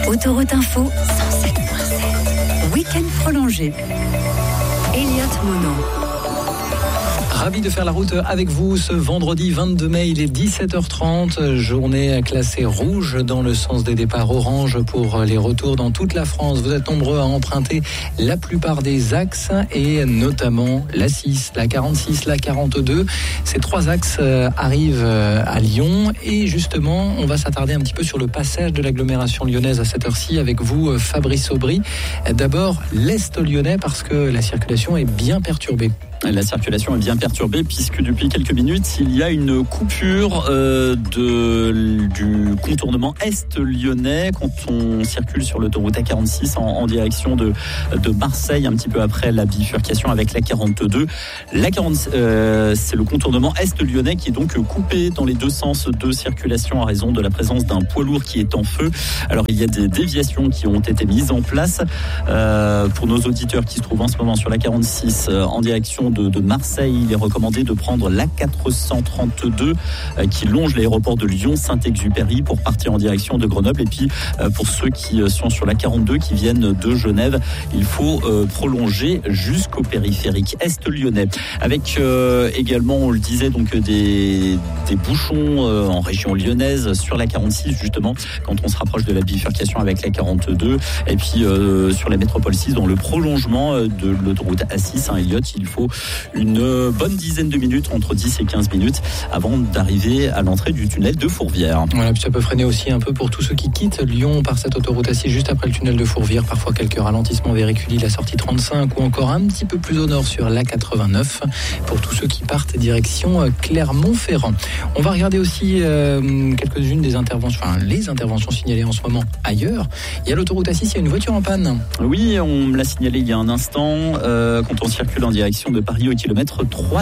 Autoroute Info 107.7. Week-end prolongé. Elliott Mono. Ravi de faire la route avec vous ce vendredi 22 mai, il est 17h30, journée classée rouge dans le sens des départs, orange pour les retours dans toute la France. Vous êtes nombreux à emprunter la plupart des axes et notamment la 6, la 46, la 42. Ces trois axes arrivent à Lyon et justement on va s'attarder un petit peu sur le passage de l'agglomération lyonnaise à cette heure-ci avec vous Fabrice Aubry. D'abord l'Est lyonnais parce que la circulation est bien perturbée. La circulation est bien perturbée puisque depuis quelques minutes, il y a une coupure du contournement est lyonnais quand on circule sur l'autoroute A46 en direction de Marseille, un petit peu après la bifurcation avec la 42. La 40, c'est le contournement est lyonnais qui est donc coupé dans les deux sens de circulation à raison de la présence d'un poids lourd qui est en feu. Alors il y a des déviations qui ont été mises en place pour nos auditeurs qui se trouvent en ce moment sur la 46 en direction de Marseille. Il est recommandé de prendre la 432 qui longe l'aéroport de Lyon-Saint-Exupéry pour partir en direction de Grenoble. Et puis pour ceux qui sont sur la 42 qui viennent de Genève, il faut prolonger jusqu'au périphérique est lyonnais. Avec également, on le disait, donc des bouchons en région lyonnaise sur la 46 justement quand on se rapproche de la bifurcation avec la 42. Et puis sur la métropole 6 dans le prolongement de l'autoroute A6 Elliott, il faut une bonne dizaine de minutes, entre 10 et 15 minutes, avant d'arriver à l'entrée du tunnel de Fourvière. Voilà, puis ça peut freiner aussi un peu pour tous ceux qui quittent Lyon par cette autoroute A6 juste après le tunnel de Fourvière. Parfois quelques ralentissements vers Écully, la sortie 35 ou encore un petit peu plus au nord sur la 89 pour tous ceux qui partent direction Clermont-Ferrand. On va regarder aussi quelques-unes des interventions, les interventions signalées en ce moment ailleurs. Il y a l'autoroute A6, il y a une voiture en panne. Oui, on me l'a signalé il y a un instant quand on circule en direction de Paris au kilomètre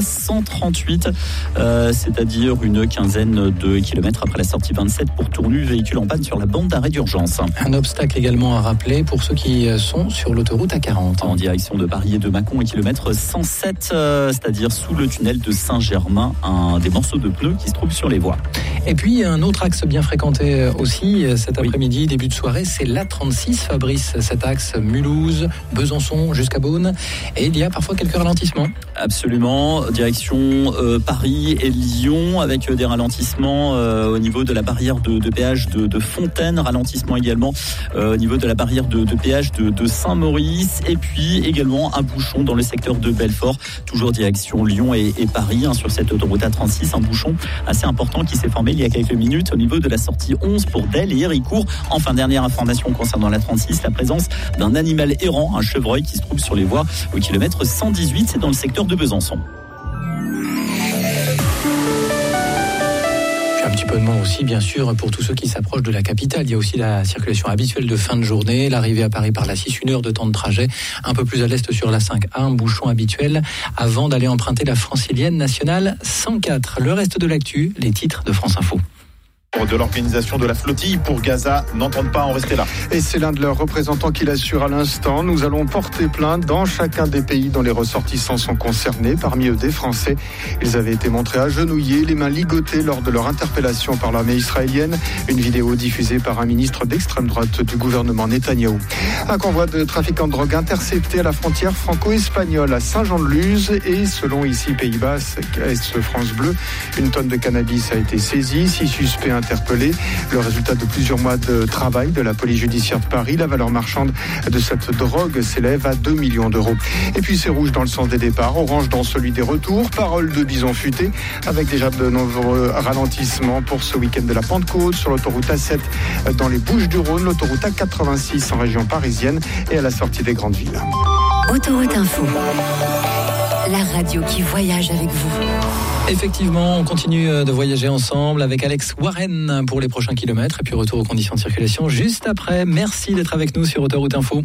338, c'est-à-dire une quinzaine de kilomètres après la sortie 27 pour Tournu, véhicule en panne sur la bande d'arrêt d'urgence. Un obstacle également à rappeler pour ceux qui sont sur l'autoroute A40. En direction de Paris et de Mâcon au kilomètre 107, c'est-à-dire sous le tunnel de Saint-Germain, des morceaux de pneus qui se trouvent sur les voies. Et puis un autre axe bien fréquenté aussi cet après-midi, début de soirée, c'est l'A36 Fabrice, cet axe Mulhouse, Besançon jusqu'à Beaune. Et il y a parfois quelques ralentissements. Absolument, direction Paris et Lyon avec des ralentissements au niveau de la barrière de péage de Fontaine, ralentissement également au niveau de la barrière de péage de Saint-Maurice et puis également un bouchon dans le secteur de Belfort, toujours direction Lyon et Paris sur cette autoroute A36, un bouchon assez important qui s'est formé il y a quelques minutes au niveau de la sortie 11 pour Delle et Héricourt. Enfin, dernière information concernant la 36, la présence d'un animal errant, un chevreuil qui se trouve sur les voies au kilomètre 118, c'est dans le secteur de Besançon. Un petit peu de monde aussi, bien sûr, pour tous ceux qui s'approchent de la capitale. Il y a aussi la circulation habituelle de fin de journée, l'arrivée à Paris par la 6, 1 heure de temps de trajet, un peu plus à l'est sur la 5A, un bouchon habituel avant d'aller emprunter la francilienne nationale 104. Le reste de l'actu, les titres de France Info. De l'organisation de la flottille pour Gaza n'entendent pas en rester là. Et c'est l'un de leurs représentants qui l'assure à l'instant. Nous allons porter plainte dans chacun des pays dont les ressortissants sont concernés, parmi eux des Français. Ils avaient été montrés agenouillés, les mains ligotées lors de leur interpellation par l'armée israélienne. Une vidéo diffusée par un ministre d'extrême droite du gouvernement Netanyahou. Un convoi de trafiquants de drogue intercepté à la frontière franco-espagnole à Saint-Jean-de-Luz et selon ici Pays Basque, France Bleu, une tonne de cannabis a été saisie, 6 suspects interpellés. Le résultat de plusieurs mois de travail de la police judiciaire de Paris, la valeur marchande de cette drogue s'élève à 2 millions d'euros. Et puis c'est rouge dans le sens des départs, orange dans celui des retours, parole de bison futé, avec déjà de nombreux ralentissements pour ce week-end de la Pentecôte sur l'autoroute A7 dans les Bouches-du-Rhône, l'autoroute A86 en région parisienne et à la sortie des grandes villes. Autoroute Info, la radio qui voyage avec vous. Effectivement, on continue de voyager ensemble avec Alex Warren pour les prochains kilomètres et puis retour aux conditions de circulation juste après. Merci d'être avec nous sur Autoroute Info.